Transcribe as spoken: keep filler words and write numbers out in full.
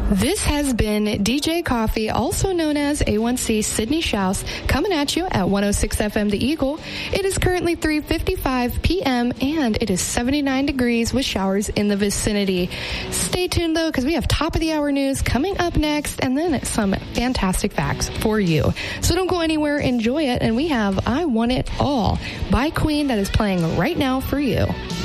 This has been D J Coffee, also known as A one C Sydney Shouse, coming at you at one oh six F M The Eagle. It is currently three fifty-five p.m. and it is seventy-nine degrees with showers in the vicinity. Stay tuned, though, because we have top of the hour news coming up next and then some fantastic facts for you. So don't go anywhere. Enjoy it. And we have I Want It All by Queen that is playing right now for you.